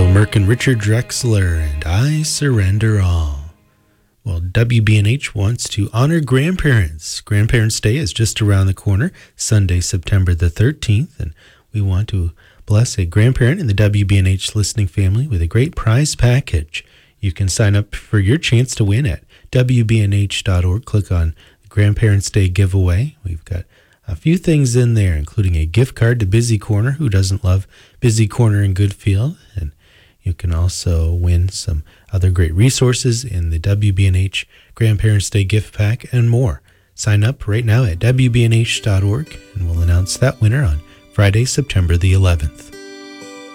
Merck and Richard Drexler, and I Surrender All. Well, WBNH wants to honor grandparents. Grandparents' Day is just around the corner, Sunday, September the 13th, and we want to bless a grandparent in the WBNH listening family with a great prize package. You can sign up for your chance to win at WBNH.org. Click on the Grandparents' Day giveaway. We've got a few things in there, including a gift card to Busy Corner. Who doesn't love Busy Corner in Goodfield? And you can also win some other great resources in the WBNH Grandparents' Day gift pack and more. Sign up right now at WBNH.org, and we'll announce that winner on Friday, September the 11th.